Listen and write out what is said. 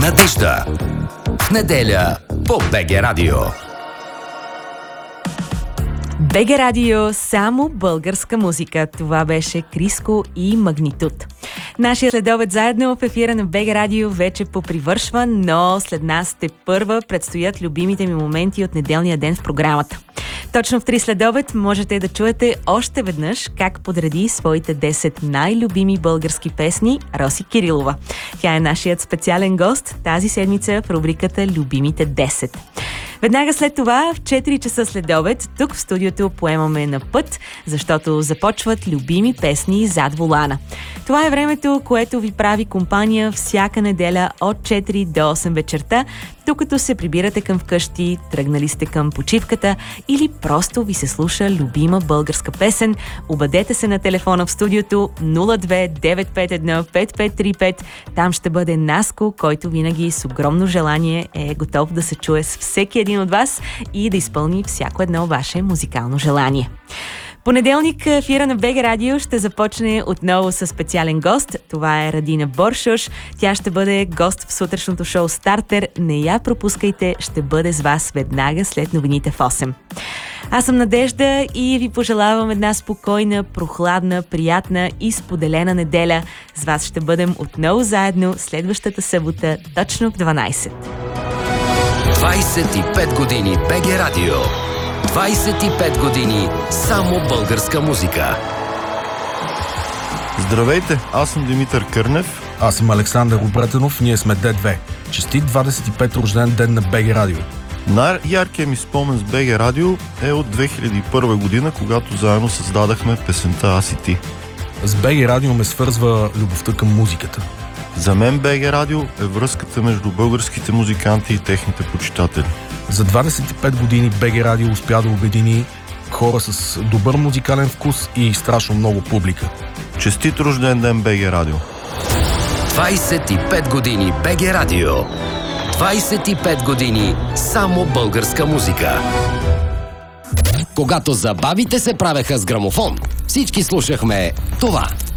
надежда. В неделя по БГ Радио. БГ Радио, само българска музика. Това беше Криско и Магнитуд. Нашия следобед заедно в ефира на БГ Радио вече попривършва, но след нас тепърва предстоят любимите ми моменти от неделния ден в програмата. Точно в 3 следобед можете да чуете още веднъж как подреди своите 10 най-любими български песни Роси Кирилова. Тя е нашият специален гост тази седмица в рубриката Любимите 10. Веднага след това, в 4 часа след обед, тук в студиото поемаме на път, защото започват любими песни зад волана. Това е времето, което ви прави компания всяка неделя от 4 до 8 вечерта, докато се прибирате към вкъщи, тръгнали сте към почивката или просто ви се слуша любима българска песен. Обадете се на телефона в студиото 02-951-5535. Там ще бъде Наско, който винаги с огромно желание е готов да се чуе с всеки един от вас и да изпълни всяко едно ваше музикално желание. Понеделник ефира на БГ Радио ще започне отново със специален гост. Това е Радина Боршош. Тя ще бъде гост в сутрешното шоу Стартер. Не я пропускайте, ще бъде с вас веднага след новините в 8. Аз съм Надежда и ви пожелавам една спокойна, прохладна, приятна и споделена неделя. С вас ще бъдем отново заедно следващата събота, точно в 12. 25 години БГ Радио. 25 години само българска музика. Здравейте, аз съм Димитър Кърнев. Аз съм Александър Обретенов, ние сме Д2. Честит 25 рожден ден на БГ Радио. Най-яркият ми спомен с БГ Радио е от 2001 година, когато заедно създадахме песента Аз и ти. С БГ Радио ме свързва любовта към музиката. За мен БГ Радио е връзката между българските музиканти и техните почитатели. За 25 години БГ Радио успя да обедини хора с добър музикален вкус и страшно много публика. Честит рожден ден, БГ Радио! 25 години БГ Радио. 25 години само българска музика. Когато забавите се правеха с грамофон, всички слушахме това.